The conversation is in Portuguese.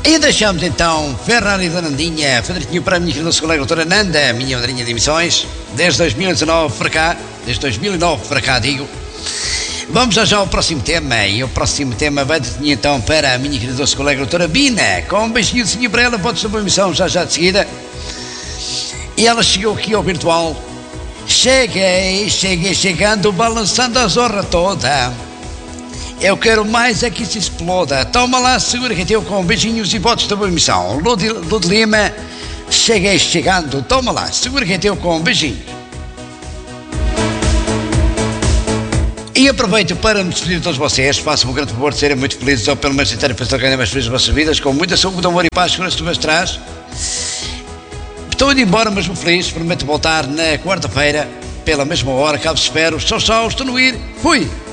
E deixamos então Ferrari da Nandinha, Federiquinho para a minha querida colega doutora Nanda, minha madrinha de emissões, desde 2019 para cá, digo. Vamos já ao próximo tema, e o próximo tema vai então para a minha querida colega doutora Bina, com um beijinho de para ela, pode ser uma emissão já de seguida. E ela chegou aqui ao virtual. Cheguei chegando, balançando a zorra toda. Eu quero mais é que se exploda. Toma lá, segura que teu com beijinhos e votos da boa emissão. Lud Lima, cheguei chegando, toma lá, segura que teu com beijinhos. E aproveito para me despedir de todos vocês. Façam-me um grande favor de serem muito felizes, ou pelo menos tentarem fazer ganhar mais felizes as vossas vidas, com muita saúde, amor e paz, segurança que tu me traz. Estou indo embora, mas muito feliz. Prometo voltar na quarta-feira, pela mesma hora. Cá vos espero. Tchau, estou no ir. Fui!